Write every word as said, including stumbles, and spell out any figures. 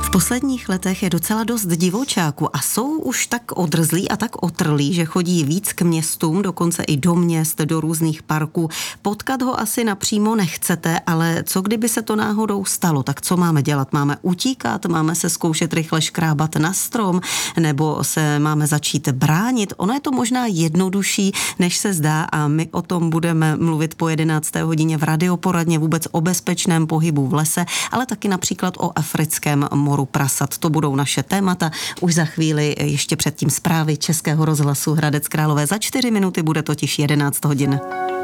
V posledních letech je docela dost divočáků a jsou už tak odrzlí a tak otrlí, že chodí víc k městům, dokonce i do měst, do různých parků. Potkat ho asi napřímo nechcete, ale co kdyby se to náhodou stalo, tak co máme dělat? Máme utíkat, máme se zkoušet rychle škrábat na strom, nebo se máme začít bránit? Ono je to možná jednodušší, než se zdá, a my o tom budeme mluvit po jedenácté hodině v Radioporadně, vůbec o bezpečném pohybu v lese, ale taky například o africkém moru prasat. To budou naše témata. Už za chvíli, ještě předtím zprávy Českého rozhlasu Hradec Králové. Za čtyři minuty bude totiž jedenáct hodin.